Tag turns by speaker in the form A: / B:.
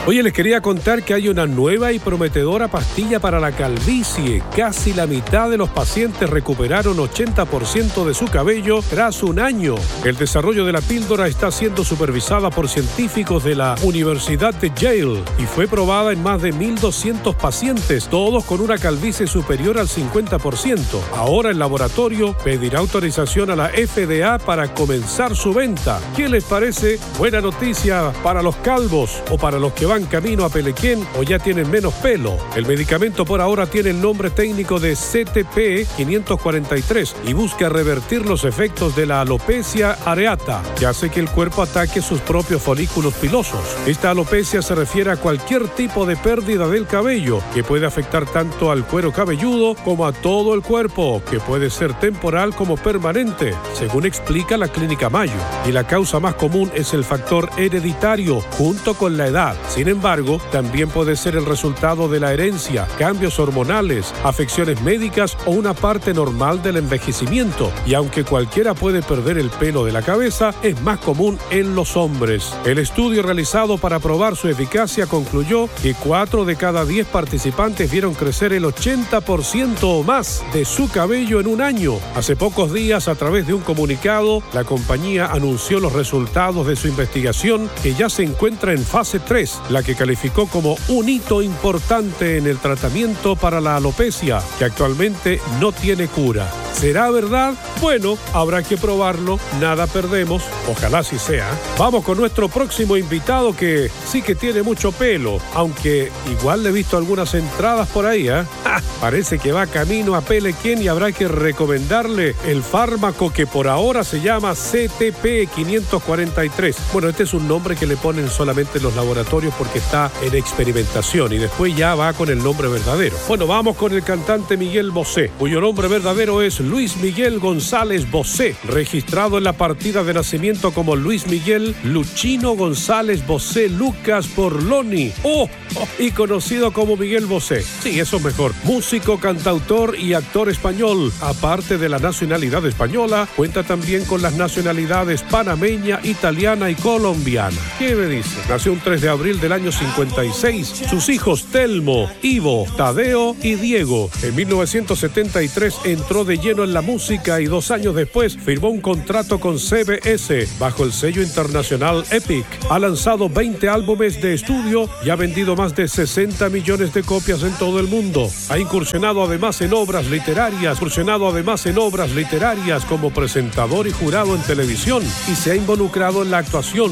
A: Oye, les quería contar que hay una nueva y prometedora pastilla para la calvicie. Casi la mitad de los pacientes recuperaron 80% de su cabello tras un año. El desarrollo de la píldora está siendo supervisada por científicos de la Universidad de Yale y fue probada en más de 1.200 pacientes, todos con una calvicie superior al 50%. Ahora el laboratorio pedirá autorización a la FDA para comenzar su venta. ¿Qué les parece? Buena noticia para los calvos o para los que van camino a Pelequén o ya tienen menos pelo. El medicamento por ahora tiene el nombre técnico de CTP-543 y busca revertir los efectos de la alopecia areata, que hace que el cuerpo ataque sus propios folículos pilosos. Esta alopecia se refiere a cualquier tipo de pérdida del cabello que puede afectar tanto al cuero cabelludo como a todo el cuerpo, que puede ser temporal como permanente, según explica la Clínica Mayo. Y la causa más común es el factor hereditario, junto con la edad. Sin embargo, también puede ser el resultado de la herencia, cambios hormonales, afecciones médicas o una parte normal del envejecimiento. Y aunque cualquiera puede perder el pelo de la cabeza, es más común en los hombres. El estudio realizado para probar su eficacia concluyó que 4 de cada 10 participantes vieron crecer el 80% o más de su cabello en un año. Hace pocos días, a través de un comunicado, la compañía anunció los resultados de su investigación, que ya se encuentra en fase 3, la que calificó como un hito importante en el tratamiento para la alopecia, que actualmente no tiene cura. ¿Será verdad? Bueno, habrá que probarlo, nada perdemos, ojalá así sea. Vamos con nuestro próximo invitado, que sí que tiene mucho pelo, aunque igual le he visto algunas entradas por ahí, ¿eh? Parece que va camino a Pelequén y habrá que recomendarle el fármaco que por ahora se llama CTP-543. Bueno, este es un nombre que le ponen solamente los laboratorios porque está en experimentación y después ya va con el nombre verdadero. Bueno, vamos con el cantante Miguel Bosé, cuyo nombre verdadero es Luis Miguel González Bosé, registrado en la partida de nacimiento como Luis Miguel Luchino González Bosé Lucas Porloni, y conocido como Miguel Bosé. Sí, eso es mejor. Músico, cantautor y actor español. Aparte de la nacionalidad española, cuenta también con las nacionalidades panameña, italiana y colombiana. ¿Qué me dice? Nació un 3 de abril del año 56. Sus hijos Telmo, Ivo, Tadeo y Diego. En 1973 entró de lleno en la música y 2 años después firmó un contrato con CBS bajo el sello internacional Epic. Ha lanzado 20 álbumes de estudio y ha vendido más de 60 millones de copias en todo el mundo. Ha incursionado además en obras literarias como presentador y jurado en televisión y se ha involucrado en la actuación